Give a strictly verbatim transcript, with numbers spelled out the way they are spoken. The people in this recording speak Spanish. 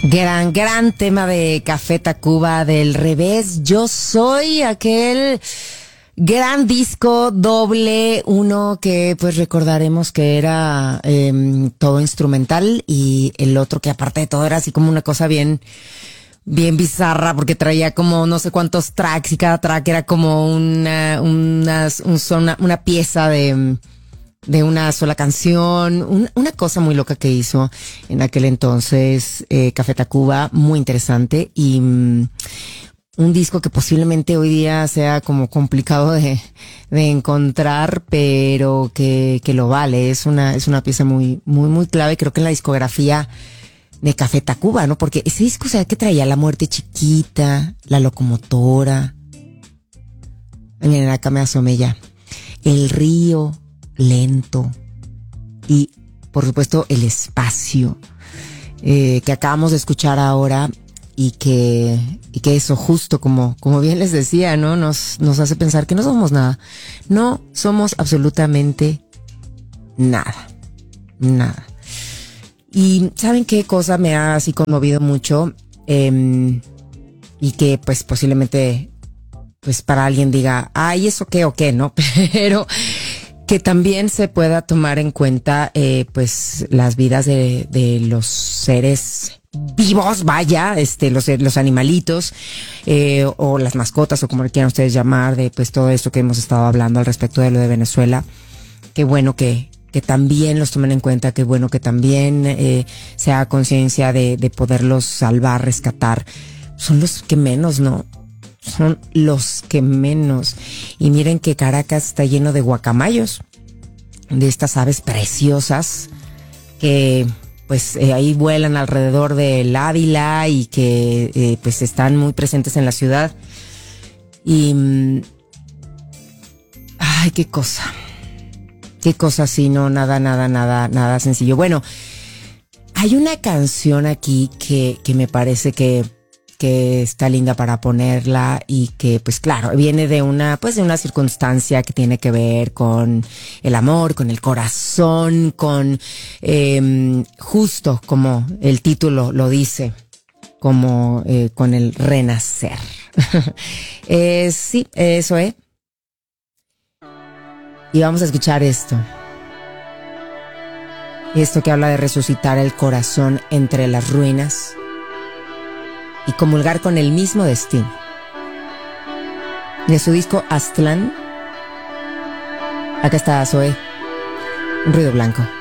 Gran, gran tema de Café Tacuba, del revés. Yo soy aquel gran disco doble, uno que pues recordaremos que era eh, todo instrumental, y el otro que aparte de todo era así como una cosa bien, bien bizarra, porque traía como no sé cuántos tracks y cada track era como una, una, un, una, una pieza de... de una sola canción, un, una cosa muy loca que hizo en aquel entonces eh, Café Tacuba, muy interesante, y um, un disco que posiblemente hoy día sea como complicado de, de encontrar, pero que, que lo vale. Es una, es una pieza muy, muy, muy clave, creo que en la discografía de Café Tacuba, ¿no? Porque ese disco, o sea, que traía La Muerte Chiquita, La Locomotora, miren, acá me asomé ya, El Río, Lento, y por supuesto El Espacio, eh, que acabamos de escuchar ahora, y que, y que eso justo como, como bien les decía, ¿no? Nos, nos hace pensar que no somos nada. No somos absolutamente nada. Nada. Y ¿saben qué cosa me ha así conmovido mucho? Eh, y que pues posiblemente pues para alguien diga, ay, ¿eso qué o qué? ¿No? Pero que también se pueda tomar en cuenta eh, pues las vidas de, de los seres vivos, vaya, este, los, los animalitos, eh, o las mascotas, o como le quieran ustedes llamar, de pues todo esto que hemos estado hablando al respecto de lo de Venezuela. Qué bueno que, que también los tomen en cuenta, qué bueno que también eh, se haga conciencia de, de poderlos salvar, rescatar. Son los que menos, ¿no? Son los que menos. Y miren que Caracas está lleno de guacamayos, de estas aves preciosas que pues eh, ahí vuelan alrededor del Ávila, y que eh, pues están muy presentes en la ciudad. Y mmm, ay, qué cosa, qué cosa, sí, no, nada, nada, nada, nada sencillo. Bueno, hay una canción aquí que, que me parece que que está linda para ponerla, y que pues claro, viene de una pues de una circunstancia que tiene que ver con el amor, con el corazón, con eh, justo como el título lo dice, como eh, con el renacer. eh, sí, eso es. Y vamos a escuchar esto. Esto que habla de resucitar el corazón entre las ruinas y comulgar con el mismo destino. De su disco Aztlán, acá está Zoé, un ruido blanco.